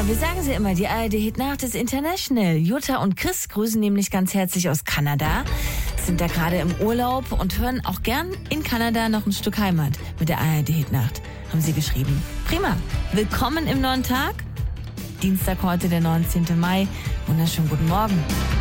Wir sagen sie immer, die ARD-Hitnacht ist international. Jutta und Chris grüßen nämlich ganz herzlich aus Kanada, sind da gerade im Urlaub und hören auch gern in Kanada noch ein Stück Heimat mit der ARD-Hitnacht, haben sie geschrieben. Prima. Willkommen im neuen Tag. Dienstag heute, der 19. Mai. Wunderschönen guten Morgen.